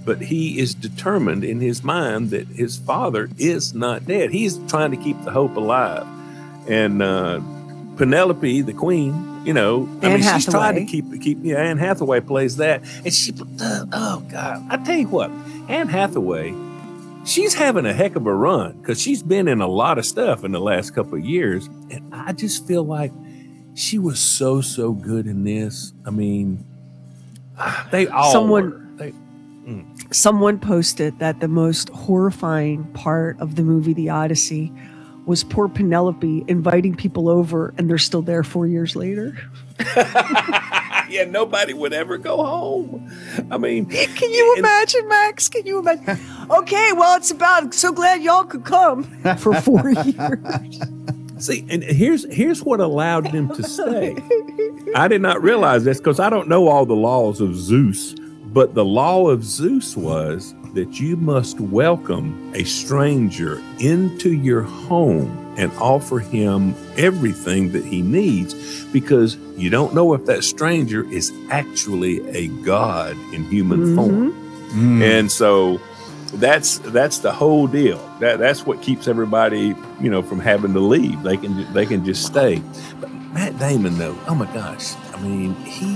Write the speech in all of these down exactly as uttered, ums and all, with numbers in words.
but he is determined in his mind that his father is not dead. He's trying to keep the hope alive. And uh, Penelope, the queen, you know, I Anne mean, Hathaway. she's trying to keep, keep, yeah, Anne Hathaway plays that. And she, uh, oh, God, I tell you what, Anne Hathaway, she's having a heck of a run because she's been in a lot of stuff in the last couple of years. And I just feel like she was so, so good in this. I mean, they all Someone, were. They, mm. someone posted that the most horrifying part of the movie The Odyssey was poor Penelope inviting people over, and they're still there four years later. Yeah, nobody would ever go home. I mean, can you and, imagine, Max? Can you imagine? Okay, well, it's about. So glad y'all could come for four years. See, and here's here's what allowed them to stay. I did not realize this because I don't know all the laws of Zeus, but the law of Zeus was that you must welcome a stranger into your home and offer him everything that he needs, because you don't know if that stranger is actually a god in human Mm-hmm. form. Mm. And so that's that's the whole deal. That that's what keeps everybody, you know, from having to leave. They can they can just stay. But Matt Damon, though, oh my gosh, I mean, he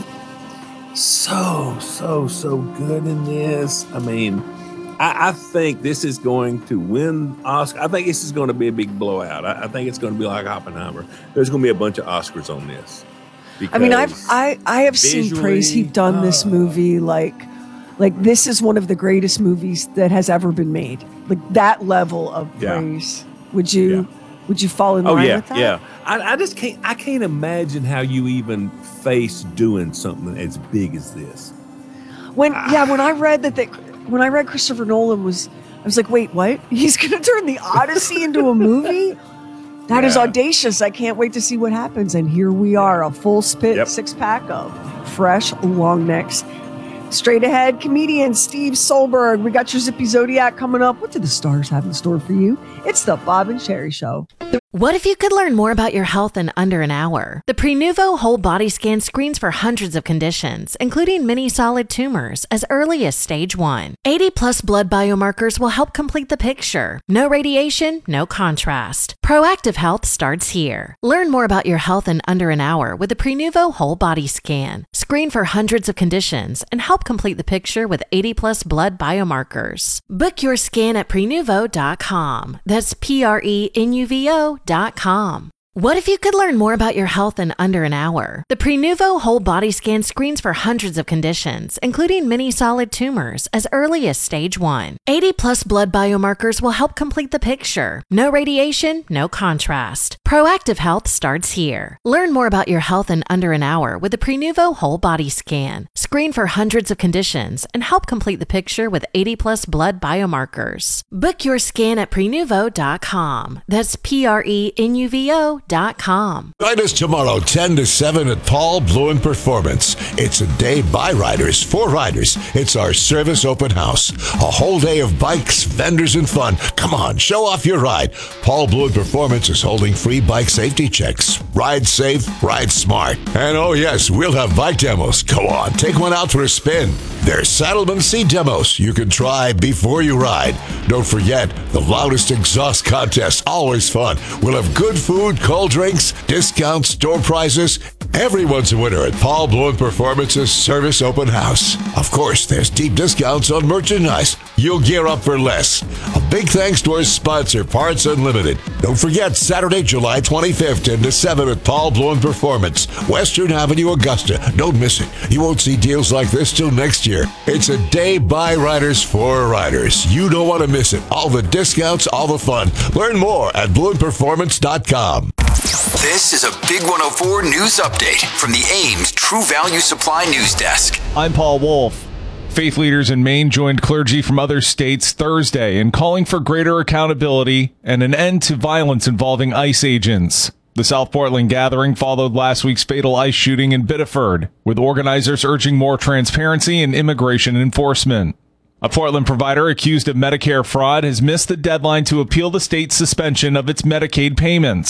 so so so good in this. I mean, I, I think this is going to win Oscar. I think this is going to be a big blowout. I, I think it's going to be like Oppenheimer. There's going to be a bunch of Oscars on this. I mean, I've I I have seen visually, praise heaped on this uh, movie. Like, like this is one of the greatest movies that has ever been made. Like that level of Yeah. praise. Would you Yeah. would you fall in Oh line yeah, with that? yeah. I, I just can't. I can't imagine how you even face doing something as big as this. When yeah, when I read that, that when I read Christopher Nolan was, I was like, wait, what? He's going to turn the Odyssey into a movie? That is Yeah. audacious. I can't wait to see what happens. And here we are, a full spit Yep. six pack of fresh long necks. Straight ahead, comedian Steve Solberg. We got your Zippy Zodiac coming up. What do the stars have in store for you? It's the Bob and Sherry Show. What if you could learn more about your health in under an hour? The Prenuvo Whole Body Scan screens for hundreds of conditions, including many solid tumors, as early as stage one. eighty plus blood biomarkers will help complete the picture. No radiation, no contrast. Proactive health starts here. Learn more about your health in under an hour with the Prenuvo Whole Body Scan. Screen for hundreds of conditions and help complete the picture with eighty plus blood biomarkers. Book your scan at prenuvo dot com. That's P R E N U V O dot com. What if you could learn more about your health in under an hour? The Prenuvo Whole Body Scan screens for hundreds of conditions, including many solid tumors, as early as stage one. eighty plus blood biomarkers will help complete the picture. No radiation, no contrast. Proactive health starts here. Learn more about your health in under an hour with the Prenuvo Whole Body Scan. Screen for hundreds of conditions and help complete the picture with eighty plus blood biomarkers. Book your scan at prenuvo dot com. That's P R E N U V O dot com. Join us tomorrow, ten to seven at Paul Bluen Performance. It's a day by riders, for riders. It's our service open house. A whole day of bikes, vendors, and fun. Come on, show off your ride. Paul Bluen Performance is holding free bike safety checks. Ride safe, ride smart. And oh yes, we'll have bike demos. Go on, take one out for a spin. There's Saddleman seat demos you can try before you ride. Don't forget, the loudest exhaust contest, always fun. We'll have good food, cold drinks, discounts, store prizes. Everyone's a winner at Paul Bluen Performance's Service Open House. Of course, there's deep discounts on merchandise. You'll gear up for less. A big thanks to our sponsor, Parts Unlimited. Don't forget, Saturday, July twenty-fifth, ten to seven at Paul Bluen Performance, Western Avenue, Augusta. Don't miss it. You won't see deals like this till next year. It's a day by riders for riders. You don't want to miss it. All the discounts, all the fun. Learn more at bluen performance dot com. This is a Big one oh four News Update from the Ames True Value Supply News Desk. I'm Paul Wolf. Faith leaders in Maine joined clergy from other states Thursday in calling for greater accountability and an end to violence involving ICE agents. The South Portland gathering followed last week's fatal ICE shooting in Biddeford, with organizers urging more transparency and immigration enforcement. A Portland provider accused of Medicare fraud has missed the deadline to appeal the state's suspension of its Medicaid payments.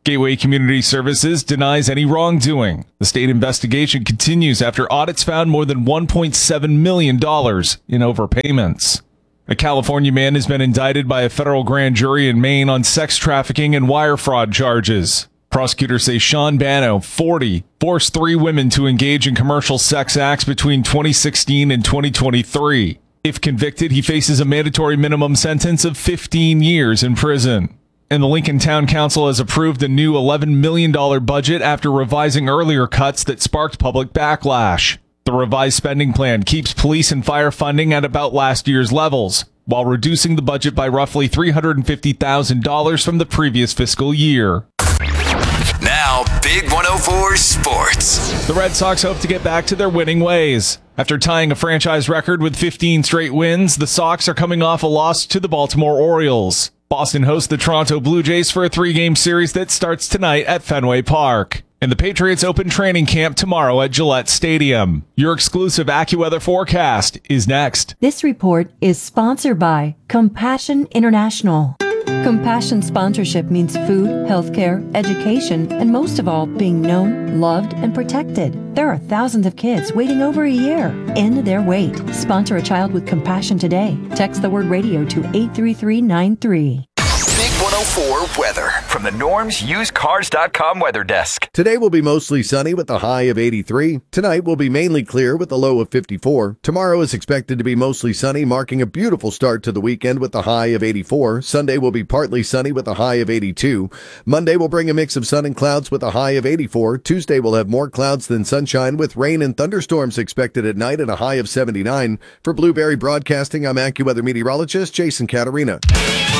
Gateway Community Services denies any wrongdoing. The state investigation continues after audits found more than one point seven million dollars in overpayments. A California man has been indicted by a federal grand jury in Maine on sex trafficking and wire fraud charges. Prosecutors say Sean Bano, forty, forced three women to engage in commercial sex acts between twenty sixteen and twenty twenty-three. If convicted, he faces a mandatory minimum sentence of fifteen years in prison. And the Lincoln Town Council has approved a new eleven million dollars budget after revising earlier cuts that sparked public backlash. The revised spending plan keeps police and fire funding at about last year's levels, while reducing the budget by roughly three hundred fifty thousand dollars from the previous fiscal year. Now, Big one oh four Sports. The Red Sox hope to get back to their winning ways. After tying a franchise record with fifteen straight wins, the Sox are coming off a loss to the Baltimore Orioles. Boston hosts the Toronto Blue Jays for a three-game series that starts tonight at Fenway Park. And the Patriots open training camp tomorrow at Gillette Stadium. Your exclusive AccuWeather forecast is next. This report is sponsored by Compassion International. Compassion sponsorship means food, healthcare, education, and most of all, being known, loved, and protected. There are thousands of kids waiting over a year. End their wait. Sponsor a child with compassion today. Text the word radio to eight three three nine three. Big one oh four weather from the Norms Used Cars dot com weather desk. Today will be mostly sunny with a high of eighty-three. Tonight will be mainly clear with a low of fifty-four. Tomorrow is expected to be mostly sunny, marking a beautiful start to the weekend with a high of eighty-four. Sunday will be partly sunny with a high of eighty-two. Monday will bring a mix of sun and clouds with a high of eighty-four. Tuesday will have more clouds than sunshine with rain and thunderstorms expected at night and a high of seventy-nine. For Blueberry Broadcasting, I'm AccuWeather meteorologist Jason Caterina.